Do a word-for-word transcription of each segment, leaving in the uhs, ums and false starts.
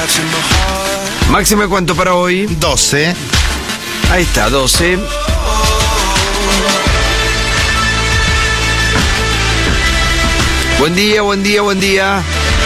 Máxima, ¿cuánto para hoy? doce. Ahí está, doce. Buen día, buen día, buen día.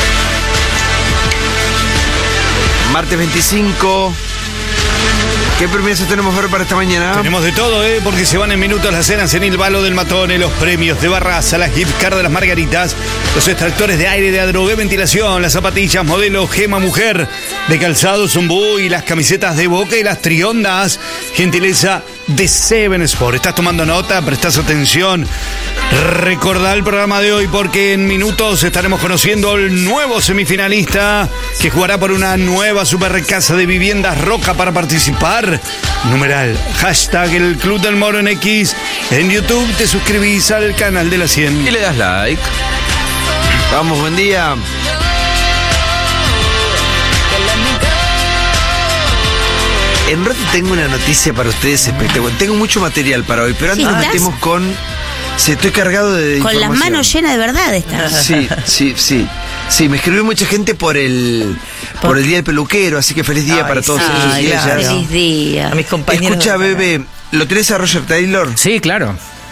Martes veinticinco. ¿Qué premios tenemos ahora para esta mañana? Tenemos de todo, ¿eh? Porque se van en minutos las cenas en el Balo del Matone, los premios de Barraza, las gift cards de las Margaritas, los extractores de aire de Adrogué Ventilación, las zapatillas modelo Gema Mujer, de calzado Zumbú y las camisetas de Boca y las triondas, gentileza de Seven Sport. ¿Estás tomando nota? ¿Prestás atención? Recordá el programa de hoy porque en minutos estaremos conociendo al nuevo semifinalista que jugará por una nueva super casa de viviendas Roca. Para participar, numeral, hashtag el Club del Moro en X. En YouTube te suscribís al canal de la cien. Y le das like. Vamos, buen día. En rato tengo una noticia para ustedes espectacular. Tengo mucho material para hoy, pero antes Sí, metemos con... Sí, estoy cargado de Con las información. manos llenas de verdad estás. Sí, sí, sí. Sí, me escribió mucha gente por el por, por el Día del Peluquero, así que feliz día Ay, para todos sí, ellos. y claro. ellas. Feliz día. A mis compañeros. Escucha, de- bebé, ¿lo tenés a Roger Taylor? Sí, claro.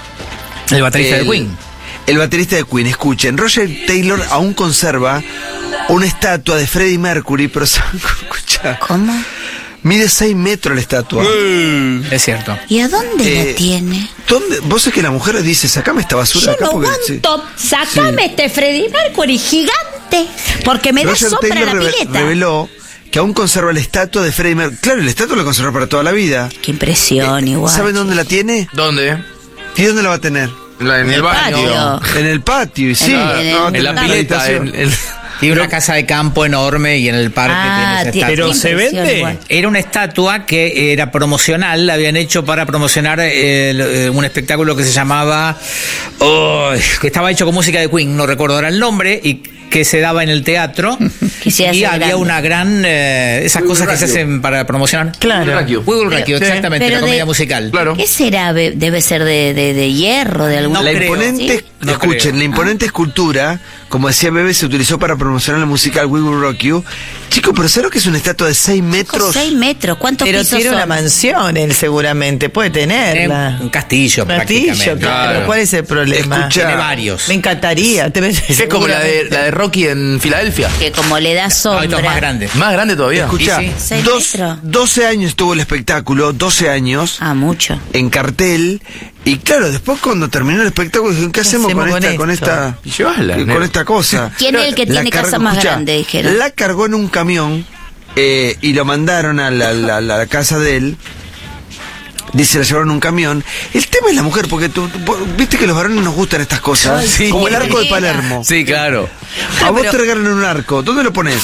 El baterista el, de Queen. El baterista de Queen, escuchen. Roger Taylor aún conserva una estatua de Freddie Mercury, pero escucha, ¿Cómo? mide seis metros la estatua. Es cierto. ¿Y a dónde Eh, la tiene? ¿Dónde? Vos es que la mujer dice, sacame esta basura Yo acá no porque... aguanto. Sacame este Freddie Mercury gigante. Porque me da Roger sombra Taylor la reve- pileta. reveló que aún conserva la estatua de Freddie Mercury. Claro, la estatua la conservó para toda la vida. Qué impresión, Eh, igual. ¿Saben dónde la tiene? ¿Dónde? ¿Y dónde la va a tener? La- en el baño. patio. En el patio, y sí. En- en- no, en en En la Claro. pileta. habitación. En, en- Tiene una casa de campo enorme y en el parque Ah, tiene esa tiene- estatua. Pero se impresión vende. igual. Era una estatua que era promocional, la habían hecho para promocionar eh, el- eh, un espectáculo que se llamaba, oh, que estaba hecho con música de Queen, no recuerdo ahora el nombre, y que se daba en el teatro. Quisiera Y ser había grande. una gran, eh, esas Wiggle cosas que se Ratio. hacen para promocionar. Claro. Ratio. Wiggle Ratio, Pero- exactamente, pero la comedia de- musical. Claro. ¿Qué será? Be- Debe ser de, de, de hierro, de algún No la creo. imponente, ¿Sí? No escuchen, creo. la imponente escultura, como decía Bebe, se utilizó para promocionar la musical We Will Rock You. Chicos, pero ¿sabes lo que es una estatua de seis metros? seis metros. ¿Cuántos Pero pisos tiene son? una mansión, él seguramente. Puede tenerla. Eh, Un castillo, Martillo, prácticamente. claro. Claro. ¿Cuál es el problema? Escucha, Tiene varios. Me encantaría. Te ves- Es como la de, seguramente. la de Rocky en Filadelfia. Que como le da No, esto sombra. es más grande. Más grande todavía. Escucha, Y sí. ¿Seis dos- metros? doce años tuvo el espectáculo, doce años, Ah, mucho. en cartel. Y claro, después cuando terminó el espectáculo, dijeron, ¿qué hacemos con, hacemos esta, con con esto? esta, Y llevasla, con negro. esta cosa? ¿Quién es el que La tiene cargó- casa más escuchá, grande? Dijeron. La cargó en un camión eh, y lo mandaron a la, la- la- la casa de él. Dice, la llevaron en un camión. El tema es la mujer, porque tú, tú- viste que a los varones nos gustan estas cosas. Ay, sí. Como el arco de Sí. Palermo. Sí, claro. A vos pero- te regalan un arco. ¿Dónde lo pones?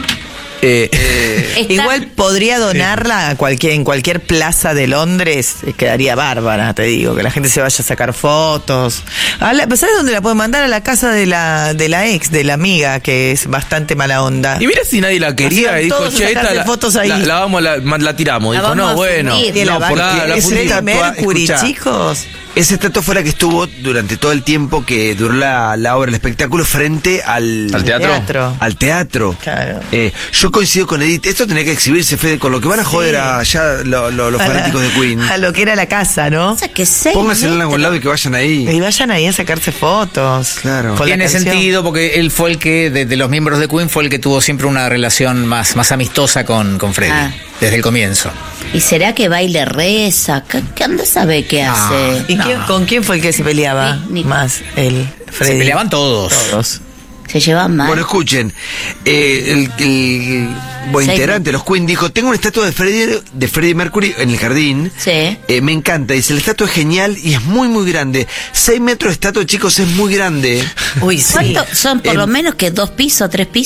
Eh, Está- Igual podría donarla a cualquier, en cualquier plaza de Londres, eh, quedaría bárbara, te digo, que la gente se vaya a sacar fotos. A la- ¿Sabes dónde la pueden mandar? A la casa de la, de la ex, de la amiga, que es bastante mala onda. y mira si nadie la quería Hacían y dijo, todos che, esta sacarse la, fotos ahí. la, la vamos, la, la tiramos. La Dijo, vamos no, a bueno. fundir. Tiene No, la porque banca- esa Freddie estatua, Mercury, escuchá, chicos. Esa estatua fue la que estuvo durante todo el tiempo que duró la, la obra, el espectáculo, frente al, ¿Al teatro? Teatro. Al teatro. Claro. Eh, yo coincido con Edith. Esto tenía que exhibirse, Fede, con lo que van a joder allá lo- lo- los A la- fanáticos de Queen. A lo que era la casa, ¿no? O sea, que seis Pónganse en algún metros. lado y que vayan ahí. Y vayan ahí a sacarse fotos. Claro. Con la Tiene canción. sentido porque él fue el que, de, de los miembros de Queen, fue el que tuvo siempre una relación más, más amistosa con, con Freddie, Ah. desde el comienzo. ¿Y será que baile reza? ¿Qué, qué anda a saber qué No. hace? ¿Y quién- con quién fue el que se peleaba Ni- ni- más? El Freddy. Se peleaban todos. Todos. Se llevan mal. Bueno, escuchen, eh, el, el buen Seis integrante de los Queen dijo, tengo una estatua de Freddie, de Freddie Mercury en el jardín. Sí. Eh, me encanta, dice, la estatua es genial y es muy, muy grande. Seis metros de estatua, chicos, es muy grande. Uy, sí. ¿Cuánto son por Em, lo menos que dos pisos, tres pisos?